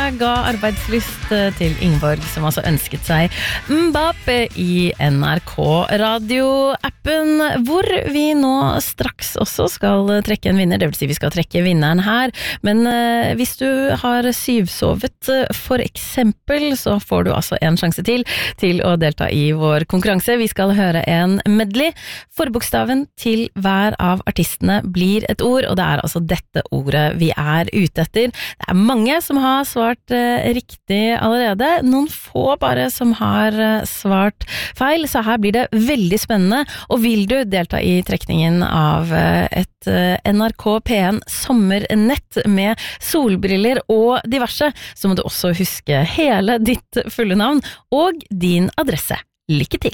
ga arbeidslyst til Ingeborg, som altså ønsket seg Mbappé i NRK-radioappen, hvor vi nå straks også skal trekke en vinner, det vil si vi skal trekke vinneren her, men hvis du har syvsovet for eksempel, så får du altså en sjanse til å delta i vår konkurranse. Vi skal høre en medley. Forbokstaven til hver av artistene blir et ord, og det altså dette ordet vi ute etter. Det mange som har svart riktig allerede, noen få bare som har svart feil, så her blir det veldig spennende, og vil du delta i trekningen av et NRK P1 sommernett med solbriller og diverse, så må du også huske hele ditt fulle navn og din adresse. Lykke til!